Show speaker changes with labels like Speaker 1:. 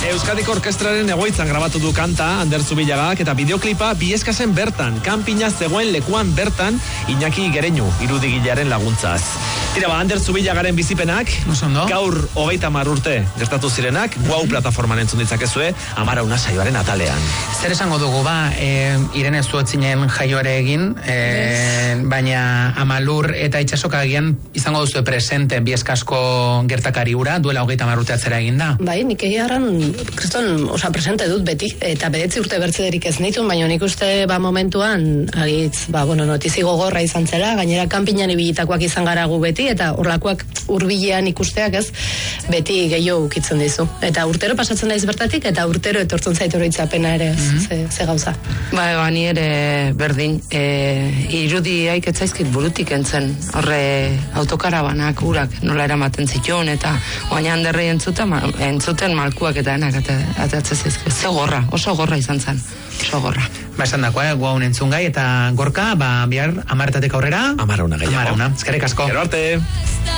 Speaker 1: Euskadiko Orkestraren egoitzan grabatu du kanta Ander Zubillagak eta bideoklipa Bieskasen bertan, kanpina zegoen lekuan bertan Iñaki Gereñu irudigilearen laguntzaz. Tira Ander Zubillagaren bizipenak gaur 30 urte gertatu zirenak, Guau plataforman entzun ditzakezue, Amarauna saioaren atalean.
Speaker 2: Zer esango dugu Irene Zuotzinen jaioare egin, baina Amalur eta Itxasoka agian izango duzu presente Bieskasko gertakari ura, duela 30 urte atzera egin da.
Speaker 3: Bai, nik egiarran kriston, presente dut beti, eta 9 urte bertzederik ez nituen, baina nik uste momentuan, agitz, notizi gogorra izan zela, gainera kanpinan ibilitakoak izan gara gu beti, eta horlakoak hurbilean ikusteak ez, beti gehiago ukitzen dizu. Eta urtero pasatzen daiz bertatik, eta urtero etortzen zait oroitzapena ere, ze gauza.
Speaker 4: Ni ere berdin, irudi haiketzaizkit burutik entzen, horre autokarabanak, urak nola eramaten zituen, eta oaina handerrei entzuten malkuak eta enak, eta ze gorra, oso gorra izan zen, oso gorra.
Speaker 2: Esan dako, Guaun entzun gai, eta Gorka, bihar 10 aurrera,
Speaker 1: Amarauna gehiago.
Speaker 2: Eskerrik asko.
Speaker 1: Gero arte.